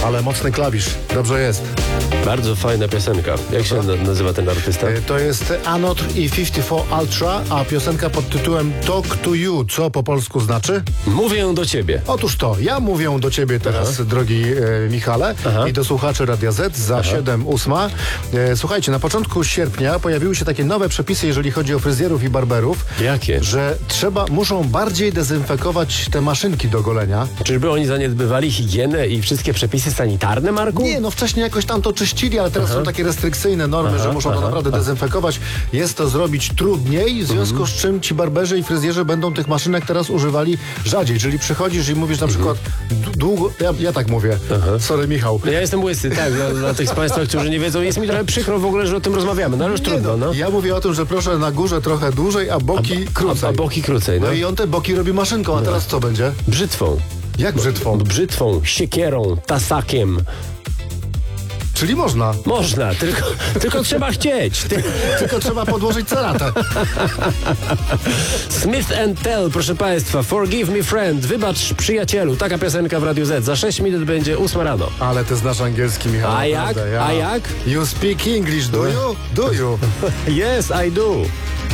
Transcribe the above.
Ale mocny klawisz. Dobrze jest. Bardzo fajna piosenka. Jak się nazywa ten artysta? To jest Anotr i 54 Ultra, a piosenka pod tytułem Talk to You, co po polsku znaczy? Mówię do ciebie. Otóż to, ja mówię do ciebie teraz, drogi Michale, i do słuchaczy Radia Z za 7:08. Słuchajcie, na początku sierpnia pojawiły się takie nowe przepisy, jeżeli chodzi o fryzjerów i barberów. Jakie? Że muszą bardziej dezynfekować te maszynki do golenia. Czyżby oni zaniedbywali higienę i wszystkie przepisy sanitarne, Marku? Nie, no wcześniej jakoś tam to czyścili, ale teraz są takie restrykcyjne normy, że muszą to naprawdę dezynfekować. Jest to zrobić trudniej, w związku z czym ci barberzy i fryzjerzy będą tych maszynek teraz używali rzadziej. Czyli przychodzisz i mówisz na przykład długo... Ja tak mówię. Sorry, Michał. Ja jestem łysy, tak, dla tych z Państwa, którzy nie wiedzą, jest mi trochę przykro w ogóle, że o tym rozmawiamy, no ale już trudno, no. Ja mówię o tym, że proszę na górze trochę dłużej, a boki krócej. A boki krócej, no. No i on te boki robi maszynką, a teraz co będzie? Brzytwą. Jak brzytwą? Brzytwą, siekierą, tasakiem. Czyli można. Można, tylko trzeba chcieć. Tylko trzeba podłożyć ceratę. Smith & Tell, proszę Państwa, Forgive Me Friend, wybacz przyjacielu, taka piosenka w Radiu Z. Za 6 minut będzie 8 rano. Ale ty znasz angielski, Michał. A jak? Naprawdę, A jak? You speak English, do you? Do you? Yes, I do.